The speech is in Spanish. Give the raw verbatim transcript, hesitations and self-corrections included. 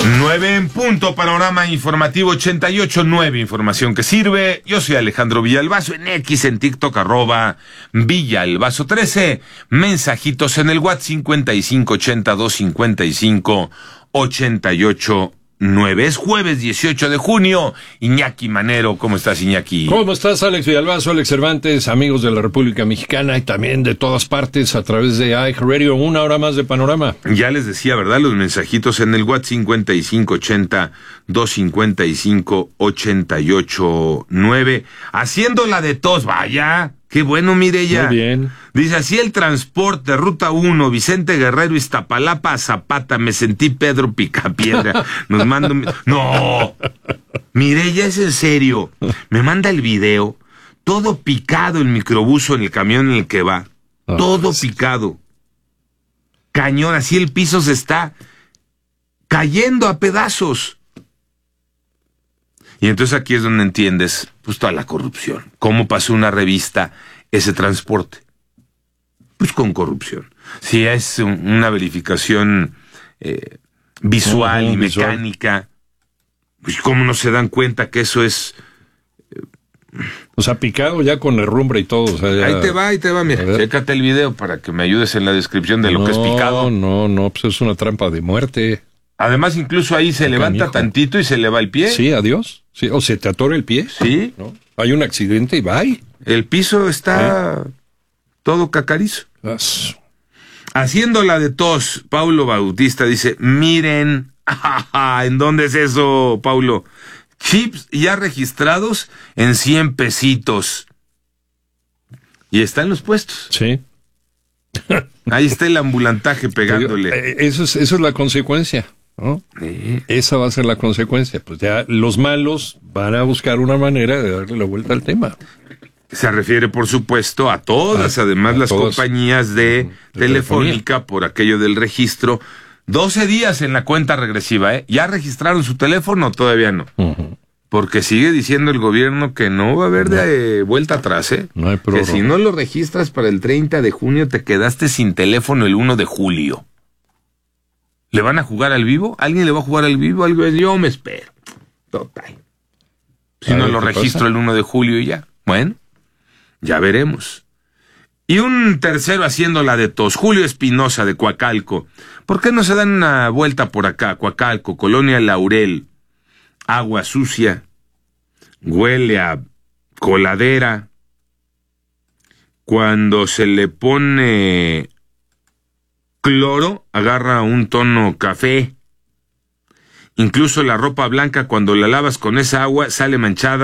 Nueve en punto, panorama informativo ochenta y ocho punto nueve, información que sirve. Yo soy Alejandro Villalbazo, en X, en TikTok, arroba Villalbazo trece. Mensajitos en el WhatsApp cincuenta y cinco ochenta y dos cincuenta y cinco ochenta y ocho nueve. Es jueves dieciocho de junio. Iñaki Manero, ¿cómo estás, Iñaki? ¿Cómo estás, Alex Villalbazo, Alex Cervantes, amigos de la República Mexicana y también de todas partes a través de iHeartRadio? Una hora más de panorama. Ya les decía, ¿verdad? Los mensajitos en el WhatsApp cincuenta y cinco ochenta dos cincuenta y cinco ochenta y ocho nueve. Haciendo la de tos, vaya. Qué bueno, Mireya. Muy bien. Dice, así el transporte, Ruta uno, Vicente Guerrero, Iztapalapa a Zapata, me sentí Pedro Picapiedra. Nos manda un... No, Mireya, es en serio. Me manda el video, todo picado el microbuso en el camión en el que va. Oh, todo sí. Picado. Cañón, así el piso se está cayendo a pedazos. Y entonces aquí es donde entiendes, pues, toda la corrupción. ¿Cómo pasó una revista ese transporte? Pues con corrupción. Si es un, una verificación eh, visual uh-huh, y mecánica, visual. Pues cómo no se dan cuenta que eso es... Eh, o sea, picado ya con herrumbre y todo. O sea, ya... Ahí te va, ahí te va, mira. Chécate el video para que me ayudes en la descripción de lo no, que es picado. No, no, no, pues es una trampa de muerte. Además, incluso ahí se levanta canijo. Tantito y se le va el pie. Sí, adiós. Sí, o se te atora el pie. Sí. ¿No? Hay un accidente y bye. El piso está ¿Eh? todo cacarizo. As... Haciendo la de tos, Paulo Bautista dice, miren, ¿en dónde es eso, Paulo? Chips ya registrados en cien pesitos. Y están los puestos. Sí. Ahí está el ambulantaje pegándole. Eso es, eso es la consecuencia, ¿no? Sí. Esa va a ser la consecuencia. Pues ya los malos van a buscar una manera de darle la vuelta al tema. Se refiere, por supuesto, a todas, a, además a las todas, compañías de, de telefónica, por aquello del registro. doce días en la cuenta regresiva, ¿eh? ¿Ya registraron su teléfono o todavía no? Uh-huh. Porque sigue diciendo el gobierno que no va a haber no. de vuelta atrás, ¿eh? No hay problema. Que si no lo registras para el treinta de junio, te quedaste sin teléfono el uno de julio. ¿Le van a jugar al vivo? ¿Alguien le va a jugar al vivo? Algo yo me espero. Total. Si no lo registro pasa? el uno de julio y ya. Bueno, ya veremos. Y un tercero haciendo la de tos, Julio Espinosa de Coacalco. ¿Por qué no se dan una vuelta por acá? Coacalco, Colonia Laurel. Agua sucia, huele a coladera. Cuando se le pone cloro, agarra un tono café. Incluso la ropa blanca, cuando la lavas con esa agua, sale manchada